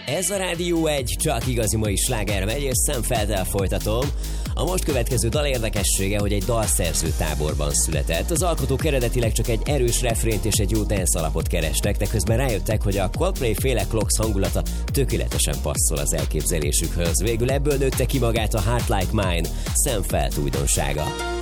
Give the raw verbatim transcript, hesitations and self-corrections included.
Ez a Rádió egy, csak igazi mai sláger megy, és Szemfelddel folytatom. A most következő dal érdekessége, hogy egy dalszerző táborban született. Az alkotók eredetileg csak egy erős refrént és egy jó dance alapot kerestek, de közben rájöttek, hogy a Coldplay féle Clocks hangulata tökéletesen passzol az elképzelésükhöz. Végül ebből nőtte ki magát a Heart Like Mine, Szemfeld újdonsága.